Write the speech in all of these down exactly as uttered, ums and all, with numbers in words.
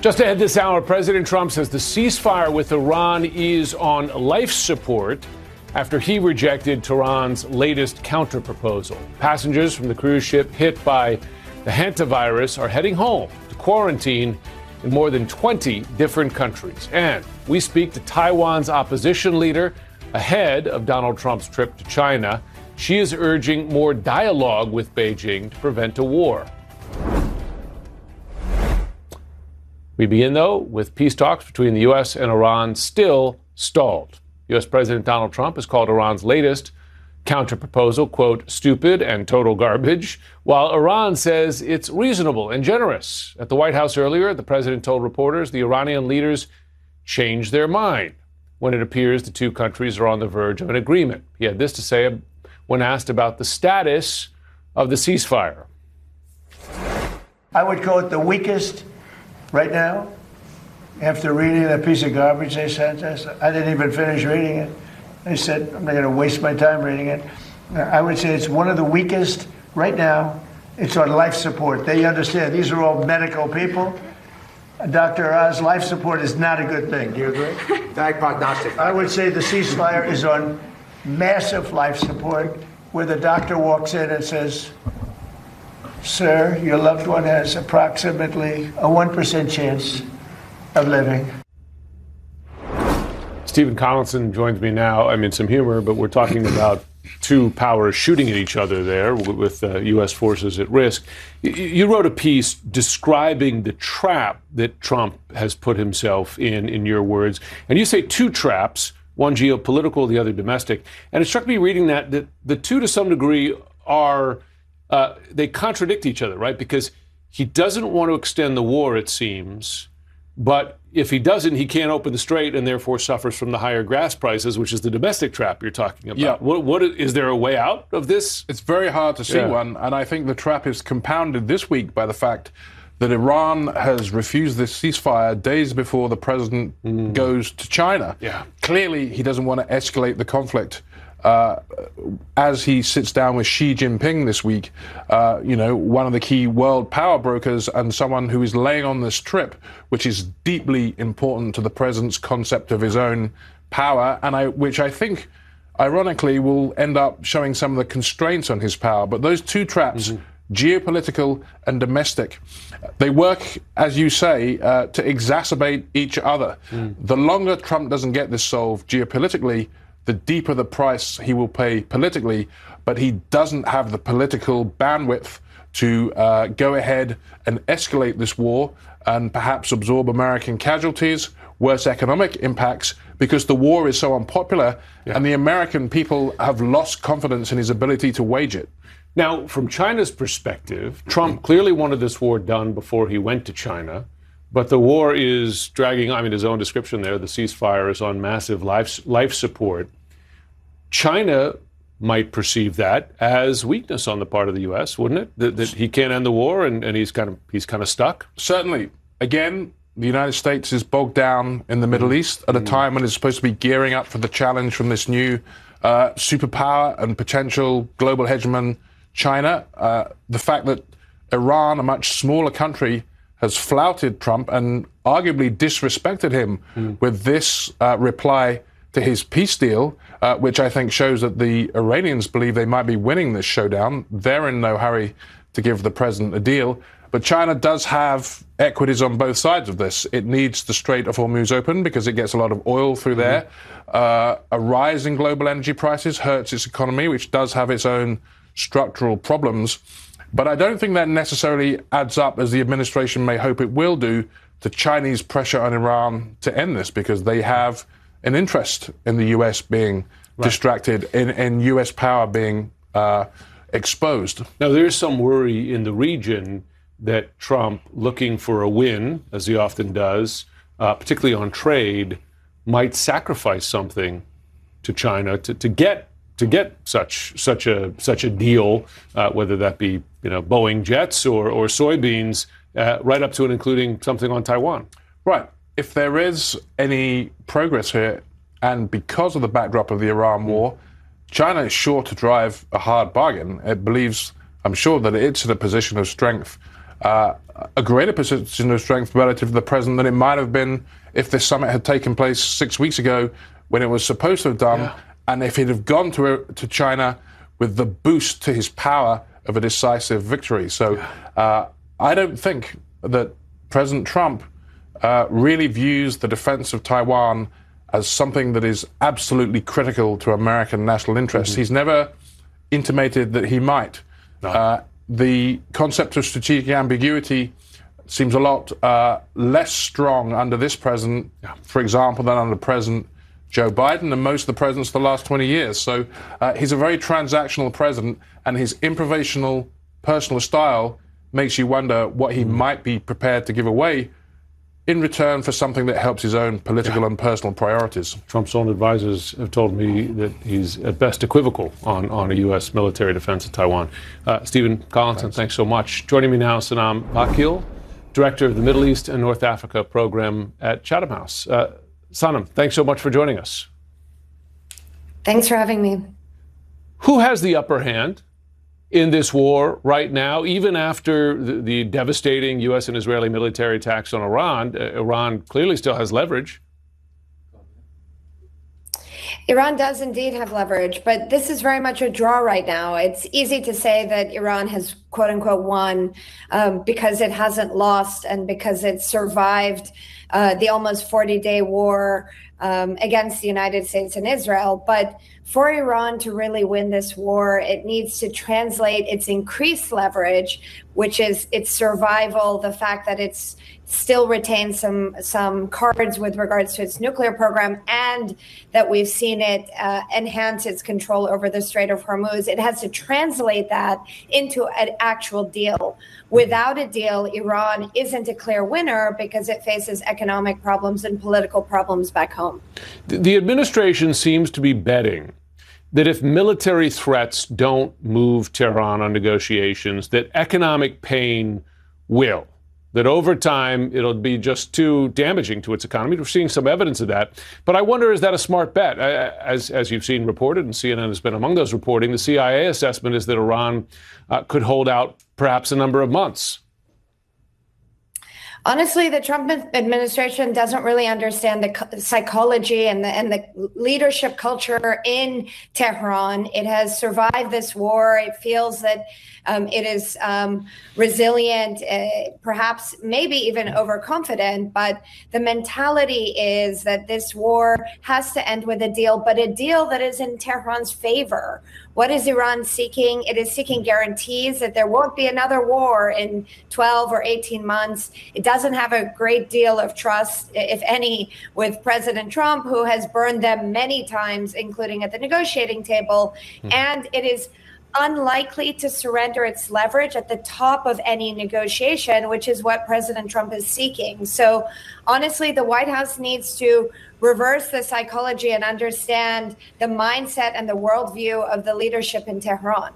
Just ahead this hour, President Trump says the ceasefire with Iran is on life support after he rejected Tehran's latest counterproposal. Passengers from the cruise ship hit by the hantavirus are heading home to quarantine in more than twenty different countries. And we speak to Taiwan's opposition leader ahead of Donald Trump's trip to China. She is urging more dialogue with Beijing to prevent a war. We begin, though, with peace talks between the U S and Iran still stalled. U S. President Donald Trump has called Iran's latest counterproposal, quote, stupid and total garbage, while Iran says it's reasonable and generous. At the White House earlier, the president told reporters the Iranian leaders changed their mind when it appears the two countries are on the verge of an agreement. He had this to say when asked about the status of the ceasefire. I would call it the weakest right now. After reading that piece of garbage they sent us, I didn't even finish reading it. They said, I'm not going to waste my time reading it. I would say it's one of the weakest right now. It's on life support. They understand these are all medical people. Doctor Oz, life support is not a good thing. Do you agree? Bad prognostic. I would say the ceasefire is on massive life support, where the doctor walks in and says, sir, your loved one has approximately a one percent chance of living. Stephen Collinson joins me now. I mean, some humor, but we're talking about two powers shooting at each other there with uh, U S forces at risk. You, you wrote a piece describing the trap that Trump has put himself in, in your words. And you say two traps, one geopolitical, the other domestic. And it struck me reading that, that the two, to some degree, are, uh, they contradict each other, right? Because he doesn't want to extend the war, it seems. But if he doesn't, he can't open the strait and therefore suffers from the higher gas prices, which is the domestic trap you're talking about. Yeah. What, what is there a way out of this? It's very hard to see Yeah. one, and I think the trap is compounded this week by the fact that Iran has refused this ceasefire days before the president mm. goes to China. Yeah. Clearly, he doesn't want to escalate the conflict. Uh, as he sits down with Xi Jinping this week, uh, you know, one of the key world power brokers and someone who is laying on this trip, which is deeply important to the president's concept of his own power, and I, which I think, ironically, will end up showing some of the constraints on his power. But those two traps, mm-hmm. geopolitical and domestic, they work, as you say, uh, to exacerbate each other. Mm. The longer Trump doesn't get this solved geopolitically, the deeper the price he will pay politically, but he doesn't have the political bandwidth to uh, go ahead and escalate this war and perhaps absorb American casualties, worse economic impacts, because the war is so unpopular yeah. and the American people have lost confidence in his ability to wage it. Now, from China's perspective, Trump clearly wanted this war done before he went to China. But the war is dragging, I mean, his own description there, the ceasefire is on massive life, life support. China might perceive that as weakness on the part of the U S, wouldn't it? That, that he can't end the war and, and he's kind of he's kind of stuck? Certainly. Again, the United States is bogged down in the Middle East at a time when it's supposed to be gearing up for the challenge from this new uh, superpower and potential global hegemon, China. Uh, the fact that Iran, a much smaller country, has flouted Trump and arguably disrespected him mm. with this uh, reply to his peace deal, uh, which I think shows that the Iranians believe they might be winning this showdown. They're in no hurry to give the president a deal. But China does have equities on both sides of this. It needs the Strait of Hormuz open because it gets a lot of oil through there. Mm. Uh, a rise in global energy prices hurts its economy, which does have its own structural problems. But I don't think that necessarily adds up, as the administration may hope it will do, to Chinese pressure on Iran to end this, because they have an interest in the U S being right. distracted, in, in U S power being uh, exposed. Now, there's some worry in the region that Trump, looking for a win, as he often does, uh, particularly on trade, might sacrifice something to China to, to get to get such such a such a deal, uh, whether that be you know Boeing jets or or soybeans, uh, right up to and including something on Taiwan. Right. If there is any progress here, and because of the backdrop of the Iran war, China is sure to drive a hard bargain. It believes, I'm sure, that it's in a position of strength uh, a greater position of strength relative to the president than it might have been if this summit had taken place six weeks ago when it was supposed to have done, yeah. and if he'd have gone to, to China with the boost to his power of a decisive victory. So uh, I don't think that President Trump uh, really views the defense of Taiwan as something that is absolutely critical to American national interests. Mm-hmm. He's never intimated that he might. No. Uh, the concept of strategic ambiguity seems a lot uh, less strong under this president, yeah. for example, than under President Joe Biden and most of the presidents of the last twenty years. So uh, he's a very transactional president, and his improvisational personal style makes you wonder what he mm. might be prepared to give away in return for something that helps his own political yeah. and personal priorities. Trump's own advisors have told me that he's at best equivocal on, on a U S military defense of Taiwan. Uh, Stephen Collinson, thanks. thanks so much. Joining me now, Sanam Vakil, Director of the Middle East and North Africa Program at Chatham House. Uh, Sanam, thanks so much for joining us. Thanks for having me. Who has the upper hand in this war right now, even after the, the devastating U S and Israeli military attacks on Iran? Uh, Iran clearly still has leverage. Iran does indeed have leverage, but this is very much a draw right now. It's easy to say that Iran has, quote unquote, won um, because it hasn't lost and because it survived uh, the almost forty-day war um, against the United States and Israel. But for Iran to really win this war, it needs to translate its increased leverage, which is its survival, the fact that it's still retains some some cards with regards to its nuclear program, and that we've seen it uh, enhance its control over the Strait of Hormuz. It has to translate that into an actual deal. Without a deal, Iran isn't a clear winner because it faces economic problems and political problems back home. The administration seems to be betting that if military threats don't move Tehran on negotiations, that economic pain will. That over time, it'll be just too damaging to its economy. We're seeing some evidence of that. But I wonder, is that a smart bet? As, as you've seen reported, and C N N has been among those reporting, the C I A assessment is that Iran uh, could hold out perhaps a number of months. Honestly, the Trump administration doesn't really understand the psychology and the, and the leadership culture in Tehran. It has survived this war. It feels that um, it is um, resilient, uh, perhaps maybe even overconfident. But the mentality is that this war has to end with a deal, but a deal that is in Tehran's favor. What is Iran seeking? It is seeking guarantees that there won't be another war in twelve or eighteen months. It doesn't have a great deal of trust, if any, with President Trump, who has burned them many times, including at the negotiating table. Mm. And it is unlikely to surrender its leverage at the top of any negotiation, which is what President Trump is seeking. So honestly, the White House needs to reverse the psychology and understand the mindset and the worldview of the leadership in Tehran.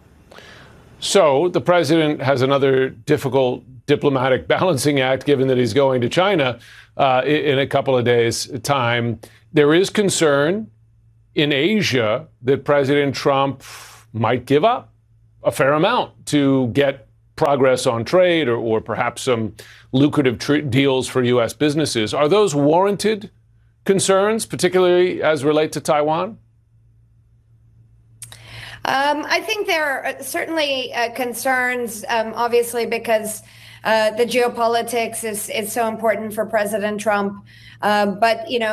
So the president has another difficult diplomatic balancing act, given that he's going to China uh, in a couple of days' time. There is concern in Asia that President Trump might give up a fair amount to get progress on trade or, or perhaps some lucrative tr- deals for U S businesses. Are those warranted concerns, particularly as relate to Taiwan? Um, I think there are certainly uh, concerns, um, obviously, because uh, the geopolitics is, is so important for President Trump. Uh, but, you know,